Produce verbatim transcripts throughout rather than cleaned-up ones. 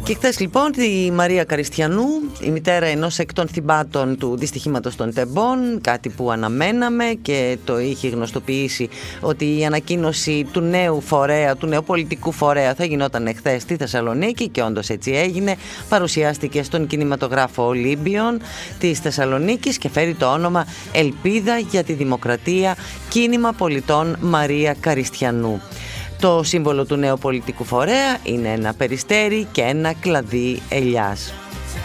Και χθες λοιπόν η Μαρία Καριστιανού, η μητέρα ενός εκ των θυμάτων του δυστυχήματος των Τεμπών, κάτι που αναμέναμε και το είχε γνωστοποιήσει ότι η ανακοίνωση του νέου φορέα, του νέου πολιτικού φορέα θα γινόταν χθες στη Θεσσαλονίκη και όντως έτσι έγινε. Παρουσιάστηκε στον κινηματογράφο Ολύμπιον της Θεσσαλονίκης και φέρει το όνομα Ελπίδα για τη Δημοκρατία, Κίνημα Πολιτών Μαρία Καριστιανού. Το σύμβολο του νέου πολιτικού φορέα είναι ένα περιστέρι και ένα κλαδί ελιάς.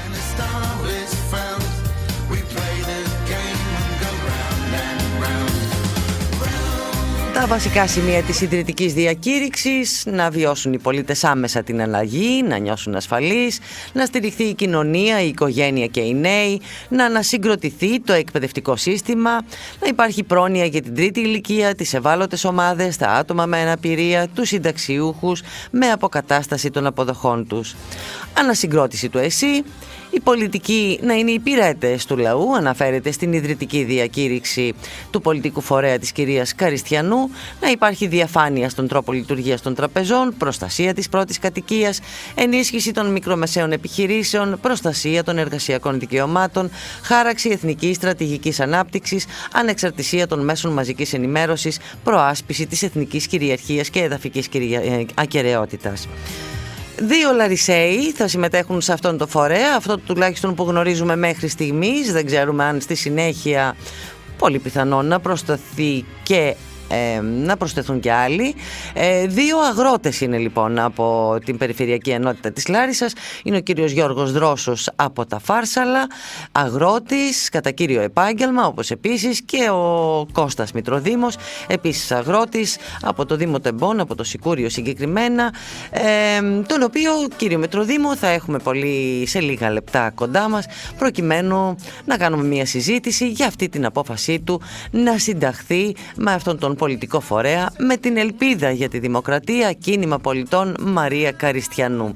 Τα βασικά σημεία της ιδρυτικής διακήρυξης: να βιώσουν οι πολίτες άμεσα την αλλαγή, να νιώσουν ασφαλείς, να στηριχθεί η κοινωνία, η οικογένεια και οι νέοι, να ανασυγκροτηθεί το εκπαιδευτικό σύστημα, να υπάρχει πρόνοια για την τρίτη ηλικία, τις ευάλωτες ομάδες, τα άτομα με αναπηρία, τους συνταξιούχους με αποκατάσταση των αποδοχών τους. Ανασυγκρότηση του ΕΣΥ. Οι πολιτικοί να είναι υπηρέτες του λαού, αναφέρεται στην ιδρυτική διακήρυξη του πολιτικού φορέα της κυρίας Καριστιανού, να υπάρχει διαφάνεια στον τρόπο λειτουργίας των τραπεζών, προστασία της πρώτης κατοικίας, ενίσχυση των μικρομεσαίων επιχειρήσεων, προστασία των εργασιακών δικαιωμάτων, χάραξη εθνικής στρατηγικής ανάπτυξης, ανεξαρτησία των μέσων μαζικής ενημέρωσης, προάσπιση της εθνικής κυριαρχίας και εδαφικής ακεραιότητας. Δύο Λαρισαίοι θα συμμετέχουν σε αυτόν τον φορέα, αυτό τουλάχιστον που γνωρίζουμε μέχρι στιγμής. Δεν ξέρουμε αν στη συνέχεια, πολύ πιθανόν, να προσθεθεί και Ε, να προσθεθούν και άλλοι. Ε, δύο αγρότες είναι λοιπόν από την Περιφερειακή Ενότητα της Λάρισσας. Είναι ο κύριος Γιώργος Δρόσος από τα Φάρσαλα, αγρότης κατά κύριο επάγγελμα, όπως επίσης και ο Κώστας Μητροδήμος, επίσης αγρότης από το Δήμο Τεμπών, από το Σικούριο συγκεκριμένα, ε, τον οποίο κύριο Μητροδήμο θα έχουμε πολύ σε λίγα λεπτά κοντά μας, προκειμένου να κάνουμε μια συζήτηση για αυτή την απόφασή του να συνταχθεί με αυτόν τον πολιτικό φορέα, με την Ελπίδα για τη Δημοκρατία, Κίνημα Πολιτών Μαρία Καριστιανού.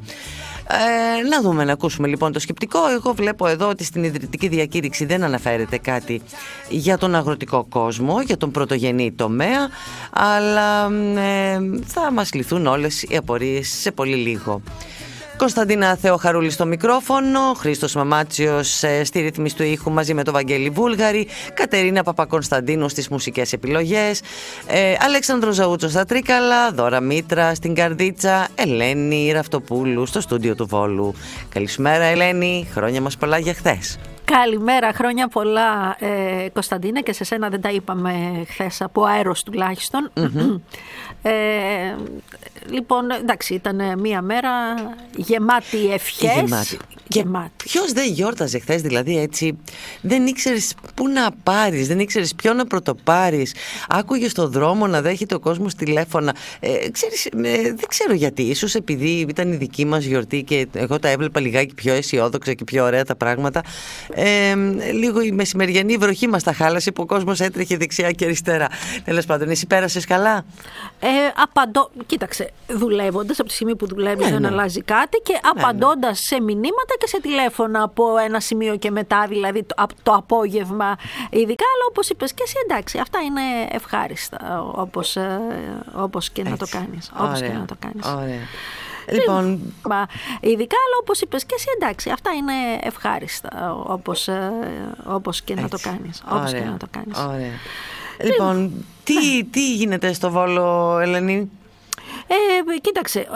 Ε, να δούμε, να ακούσουμε λοιπόν το σκεπτικό. Εγώ βλέπω εδώ ότι στην ιδρυτική διακήρυξη δεν αναφέρεται κάτι για τον αγροτικό κόσμο, για τον πρωτογενή τομέα, αλλά ε, θα μας λυθούν όλες οι απορίες σε πολύ λίγο. Κωνσταντίνα Θεοχαρούλη στο μικρόφωνο, Χρήστος Μαμάτσιος στη ρύθμιση του ήχου μαζί με τον Βαγγέλη Βούλγαρη, Κατερίνα Παπακωνσταντίνου στις μουσικές επιλογές, ε, Αλέξανδρος Ζαούτσος στα τρίκαλα, Δώρα Μήτρα στην καρδίτσα, Ελένη Ραυτοπούλου στο στούντιο του Βόλου. Καλησπέρα Ελένη, χρόνια μας πολλά για χθες. Καλημέρα, χρόνια πολλά ε, Κωνσταντίνα, και σε σένα δεν τα είπαμε χθες από αέρος τουλάχιστον. Mm-hmm. Ε, λοιπόν, εντάξει, ήταν μία μέρα γεμάτη ευχές. Γεμάτη. Γεμάτη. Ποιος δεν γιόρταζε χθες, δηλαδή έτσι, δεν ήξερες πού να πάρεις, δεν ήξερες ποιο να πρωτοπάρεις. Άκουγες στον δρόμο να δέχεται ο κόσμος τηλέφωνα. Ε, ξέρεις, ε, δεν ξέρω γιατί, ίσως επειδή ήταν η δική μας γιορτή και εγώ τα έβλεπα λιγάκι πιο αισιόδοξα και πιο ωραία τα πράγματα. Ε, λίγο η μεσημεριανή βροχή μας τα χάλασε που ο κόσμος έτρεχε δεξιά και αριστερά. Τέλος πάντων, εσύ πέρασες καλά? Ε, απαντώ, κοίταξε, δουλεύοντας, από τη στιγμή που δουλεύεις ναι, δεν ναι. αλλάζει κάτι, και ναι, απαντώντας ναι. σε μηνύματα και σε τηλέφωνα από ένα σημείο και μετά, δηλαδή το, το απόγευμα ειδικά, αλλά όπως είπες και εσύ, εντάξει, αυτά είναι ευχάριστα, όπως, όπως και έτσι. να το κάνεις. Όπως Ωραία. και να το κάνεις. Ωραία. Λοιπόν, ειδικά, αλλά όπως είπες και εσύ, εντάξει, αυτά είναι ευχάριστα, όπως, όπως και έτσι. να το κάνεις. Όπως Ωραία. και να το κάνεις. Ωραία. Λοιπόν, τι, τι γίνεται στο Βόλο, Ελένη? Ε, κοίταξε,